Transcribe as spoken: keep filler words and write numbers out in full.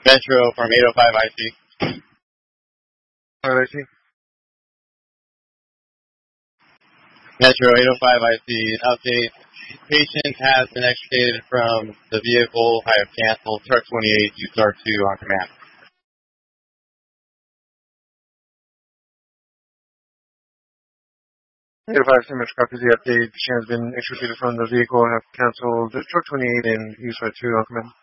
Metro from eight oh five I C. five I C. Metro eight oh five I C, update. Patient has been extricated from the vehicle. I have canceled. Truck twenty-eight, U S A R two on command. eight oh five C, Metro copies the update. Patient has been extricated from the vehicle. I have canceled. Truck twenty-eight and U S A R two on command.